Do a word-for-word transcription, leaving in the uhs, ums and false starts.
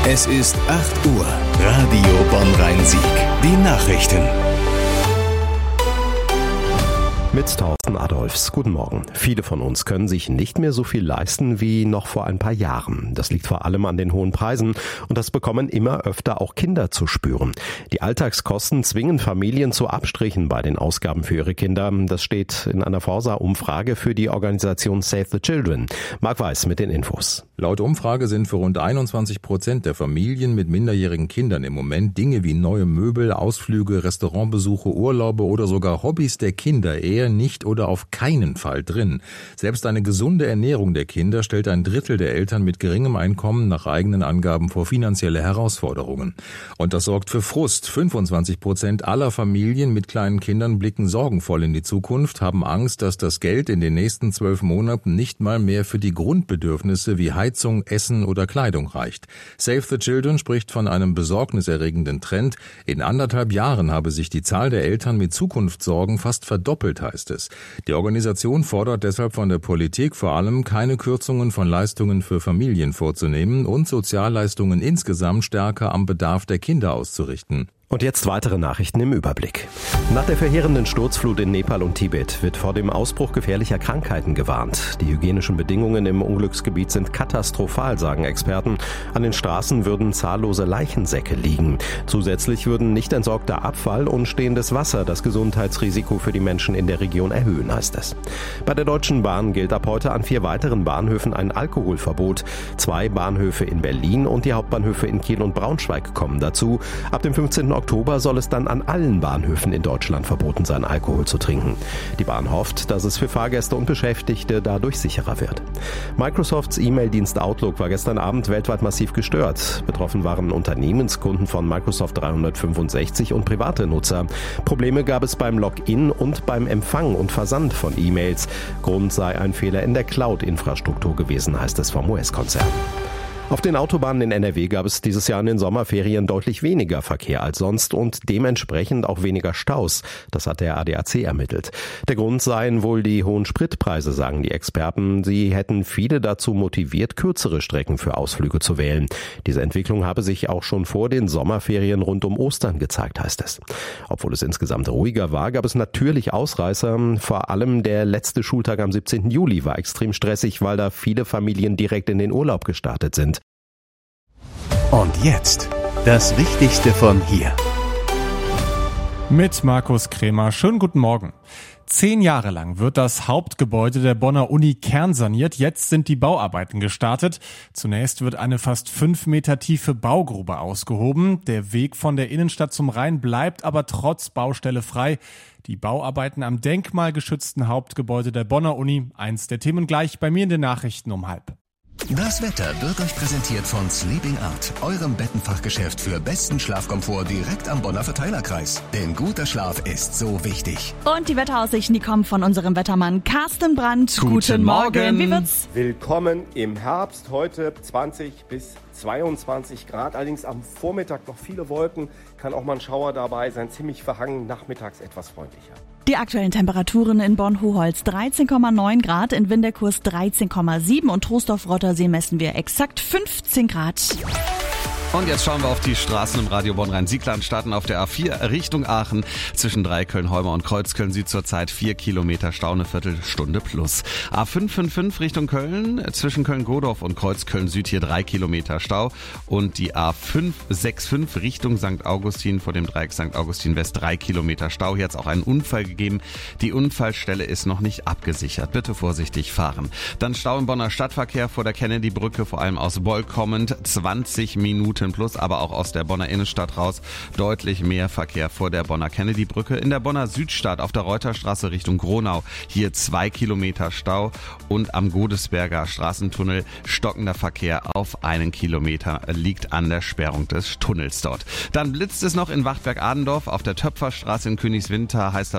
Es ist acht Uhr. Radio Bonn-Rhein-Sieg. Die Nachrichten. Mit Thorsten Adolfs. Guten Morgen. Viele von uns können sich nicht mehr so viel leisten wie noch vor ein paar Jahren. Das liegt vor allem an den hohen Preisen und das bekommen immer öfter auch Kinder zu spüren. Die Alltagskosten zwingen Familien zu Abstrichen bei den Ausgaben für ihre Kinder. Das steht in einer Forsa-Umfrage für die Organisation Save the Children. Marc Weiß mit den Infos. Laut Umfrage sind für rund einundzwanzig Prozent der Familien mit minderjährigen Kindern im Moment Dinge wie neue Möbel, Ausflüge, Restaurantbesuche, Urlaube oder sogar Hobbys der Kinder eher nicht oder auf keinen Fall drin. Selbst eine gesunde Ernährung der Kinder stellt ein Drittel der Eltern mit geringem Einkommen nach eigenen Angaben vor finanzielle Herausforderungen. Und das sorgt für Frust. fünfundzwanzig Prozent aller Familien mit kleinen Kindern blicken sorgenvoll in die Zukunft, haben Angst, dass das Geld in den nächsten zwölf Monaten nicht mal mehr für die Grundbedürfnisse wie Heizung, Essen oder Kleidung reicht. Save the Children spricht von einem besorgniserregenden Trend. In anderthalb Jahren habe sich die Zahl der Eltern mit Zukunftssorgen fast verdoppelt, heißt es. Die Organisation fordert deshalb von der Politik vor allem, keine Kürzungen von Leistungen für Familien vorzunehmen und Sozialleistungen insgesamt stärker am Bedarf der Kinder auszurichten. Und jetzt weitere Nachrichten im Überblick. Nach der verheerenden Sturzflut in Nepal und Tibet wird vor dem Ausbruch gefährlicher Krankheiten gewarnt. Die hygienischen Bedingungen im Unglücksgebiet sind katastrophal, sagen Experten. An den Straßen würden zahllose Leichensäcke liegen. Zusätzlich würden nicht entsorgter Abfall und stehendes Wasser das Gesundheitsrisiko für die Menschen in der Region erhöhen, heißt es. Bei der Deutschen Bahn gilt ab heute an vier weiteren Bahnhöfen ein Alkoholverbot. Zwei Bahnhöfe in Berlin und die Hauptbahnhöfe in Kiel und Braunschweig kommen dazu. Ab dem fünfzehnten Oktober soll es dann an allen Bahnhöfen in Deutschland verboten sein, Alkohol zu trinken. Die Bahn hofft, dass es für Fahrgäste und Beschäftigte dadurch sicherer wird. Microsofts E-Mail-Dienst Outlook war gestern Abend weltweit massiv gestört. Betroffen waren Unternehmenskunden von Microsoft dreihundertfünfundsechzig und private Nutzer. Probleme gab es beim Login und beim Empfang und Versand von E-Mails. Grund sei ein Fehler in der Cloud-Infrastruktur gewesen, heißt es vom U S-Konzern. Auf den Autobahnen in N R W gab es dieses Jahr in den Sommerferien deutlich weniger Verkehr als sonst und dementsprechend auch weniger Staus. Das hat der A D A C ermittelt. Der Grund seien wohl die hohen Spritpreise, sagen die Experten. Sie hätten viele dazu motiviert, kürzere Strecken für Ausflüge zu wählen. Diese Entwicklung habe sich auch schon vor den Sommerferien rund um Ostern gezeigt, heißt es. Obwohl es insgesamt ruhiger war, gab es natürlich Ausreißer. Vor allem der letzte Schultag am siebzehnten Juli war extrem stressig, weil da viele Familien direkt in den Urlaub gestartet sind. Und jetzt das Wichtigste von hier. Mit Markus Krämer. Schönen guten Morgen. Zehn Jahre lang wird das Hauptgebäude der Bonner Uni kernsaniert. Jetzt sind die Bauarbeiten gestartet. Zunächst wird eine fast fünf Meter tiefe Baugrube ausgehoben. Der Weg von der Innenstadt zum Rhein bleibt aber trotz Baustelle frei. Die Bauarbeiten am denkmalgeschützten Hauptgebäude der Bonner Uni. Eins der Themen gleich bei mir in den Nachrichten um halb. Das Wetter wird euch präsentiert von Sleeping Art, eurem Bettenfachgeschäft für besten Schlafkomfort direkt am Bonner Verteilerkreis. Denn guter Schlaf ist so wichtig. Und die Wetteraussichten, die kommen von unserem Wettermann Carsten Brandt. Guten, Guten Morgen. Morgen. Wie wird's? Willkommen im Herbst. Heute zwanzig bis zweiundzwanzig Grad. Allerdings am Vormittag noch viele Wolken. Kann auch mal ein Schauer dabei sein. Ziemlich verhangen. Nachmittags etwas freundlicher. Die aktuellen Temperaturen in Bonn-Hoholz dreizehn Komma neun Grad, in Winterkurs dreizehn Komma sieben und Troisdorf-Rottersee messen wir exakt fünfzehn Grad. Und jetzt schauen wir auf die Straßen im Radio Bonn-Rhein-Sieg-Land, starten auf der A vier Richtung Aachen. Zwischen Dreiköln-Holmer und Kreuzköln sieht zurzeit vier Kilometer Stau, eine Viertelstunde plus. A fünf fünf fünf Richtung Köln, zwischen Köln-Godorf und Kreuzköln-Süd hier drei Kilometer Stau. Und die A fünf sechs fünf Richtung Sankt Augustin, vor dem Dreieck Sankt Augustin West drei Kilometer Stau. Hier hat es auch einen Unfall gegeben. Die Unfallstelle ist noch nicht abgesichert. Bitte vorsichtig fahren. Dann Stau im Bonner Stadtverkehr vor der Kennedy-Brücke, vor allem aus Boll kommend, zwanzig Minuten plus, aber auch aus der Bonner Innenstadt raus deutlich mehr Verkehr vor der Bonner Kennedy-Brücke. In der Bonner Südstadt auf der Reuterstraße Richtung Gronau hier zwei Kilometer Stau und am Godesberger Straßentunnel stockender Verkehr auf einen Kilometer liegt an der Sperrung des Tunnels dort. Dann blitzt es noch in Wachtberg-Adendorf auf der Töpferstraße in Königswinter, heißt